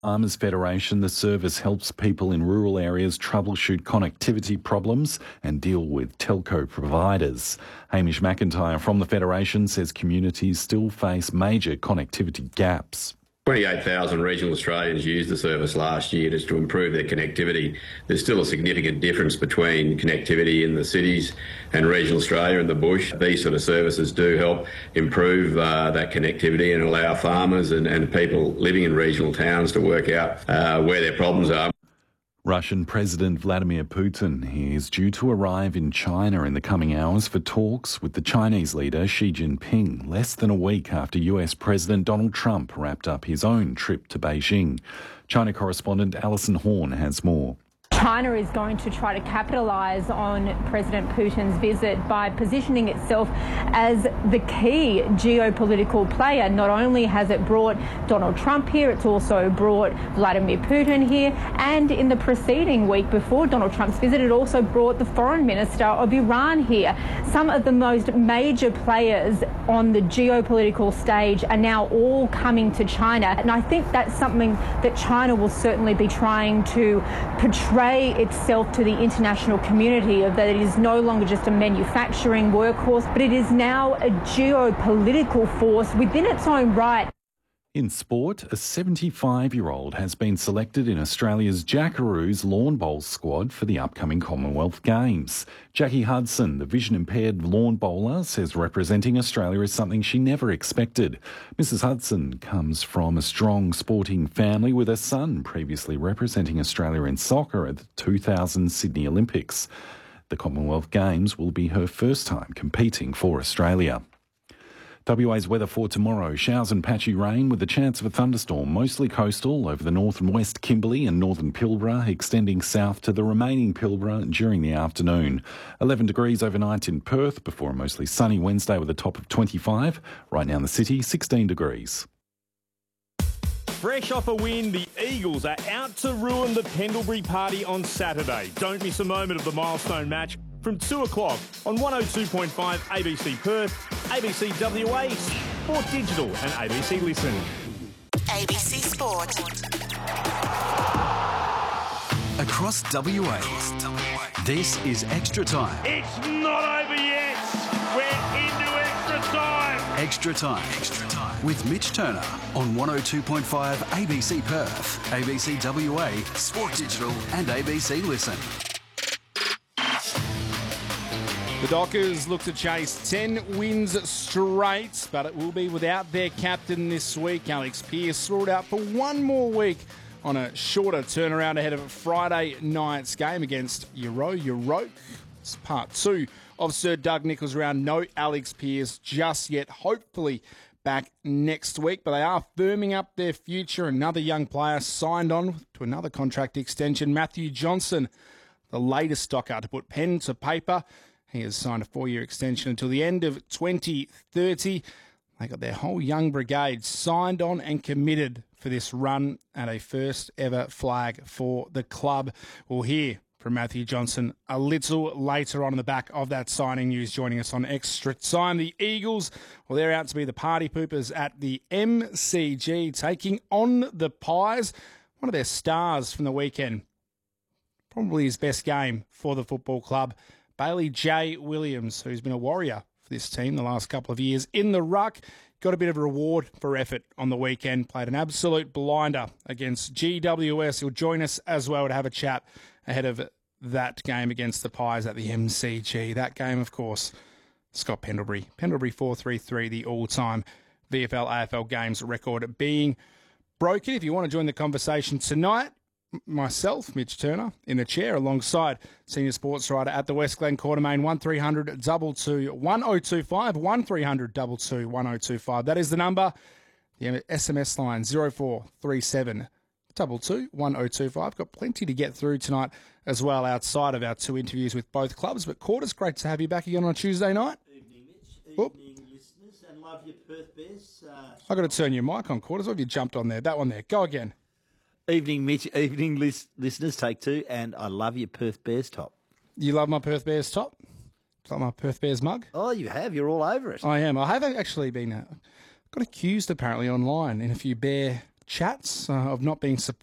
Farmers Federation, the service helps people in rural areas troubleshoot connectivity problems and deal with telco providers. Hamish McIntyre from the Federation says communities still face major connectivity gaps. 28,000 regional Australians used the service last year just to improve their connectivity. There's still a significant difference between connectivity in the cities and regional Australia and the bush. These sort of services do help improve that connectivity and allow farmers and people living in regional towns to work out where their problems are. Russian President Vladimir Putin is due to arrive in China in the coming hours for talks with the Chinese leader Xi Jinping, less than a week after US President Donald Trump wrapped up his own trip to Beijing. China correspondent Alison Horn has more. China is going to try to capitalise on President Putin's visit by positioning itself as the key geopolitical player. Not only has it brought Donald Trump here, it's also brought Vladimir Putin here. And in the preceding week before Donald Trump's visit, it also brought the foreign minister of Iran here. Some of the most major players on the geopolitical stage are now all coming to China. And I think that's something that China will certainly be trying to portray itself to the international community, of that it is no longer just a manufacturing workhorse, but it is now a geopolitical force within its own right. In sport, a 75-year-old has been selected in Australia's Jackaroos lawn bowl squad for the upcoming Commonwealth Games. Jackie Hudson, the vision-impaired lawn bowler, says representing Australia is something she never expected. Mrs Hudson comes from a strong sporting family with a son previously representing Australia in soccer at the 2000 Sydney Olympics. The Commonwealth Games will be her first time competing for Australia. WA's weather for tomorrow. Showers and patchy rain with a chance of a thunderstorm, mostly coastal over the north and west Kimberley and northern Pilbara, extending south to the remaining Pilbara during the afternoon. 11 degrees overnight in Perth before a mostly sunny Wednesday with a top of 25. Right now in the city, 16 degrees. Fresh off a win, the Eagles are out to ruin the Pendlebury Party on Saturday. Don't miss a moment of the milestone match from 2 o'clock on 102.5 ABC Perth, ABC WA, Sport Digital and ABC Listen. ABC Sport. Across WA, this is Extra Time. It's not over yet. We're into extra time. Extra Time. Extra Time. With Mitch Turner on 102.5 ABC Perth, ABC WA, Sport Digital and ABC Listen. The Dockers look to chase 10 wins straight, but it will be without their captain this week. Alex Pearce ruled out for one more week on a shorter turnaround ahead of Friday night's game against Euroke. It's part 2 of Sir Doug Nicholls' round. No Alex Pearce just yet. Hopefully back next week, but they are firming up their future. Another young player signed on to another contract extension. Matthew Johnson, the latest Docker to put pen to paper. He has signed a 4-year extension until the end of 2030. They got their whole young brigade signed on and committed for this run at a first ever flag for the club. We'll hear from Matthew Johnson a little later on in the back of that signing news, joining us on Extra Time. The Eagles, well, they're out to be the party poopers at the MCG, taking on the Pies. One of their stars from the weekend, probably his best game for the football club. Bailey J. Williams, who's been a warrior for this team the last couple of years in the ruck, got a bit of a reward for effort on the weekend, played an absolute blinder against GWS. He'll join us as well to have a chat ahead of that game against the Pies at the MCG. That game, of course, Scott Pendlebury. Pendlebury 433, the all-time VFL AFL games record being broken. If you want to join the conversation tonight, myself, Mitch Turner, in the chair alongside senior sports writer at the West Glen Quartermain, 1300 22 1025, 1300 22 1025. That is the number. The SMS line 0437 22 1025. Got plenty to get through tonight as well outside of our 2 interviews with both clubs. But Quarters, great to have you back again on a Tuesday night. Evening, Mitch. Evening, listeners, and love your Perth Bears. I've got to turn your mic on, Quarters. What have you jumped on there? That one there. Go again. Evening, Mitch. Evening, listeners. Take 2, and I love your Perth Bears top. You love my Perth Bears top? Like my Perth Bears mug? Oh, you have. You're all over it. I am. I have actually been got accused apparently online in a few bear chats of not being supported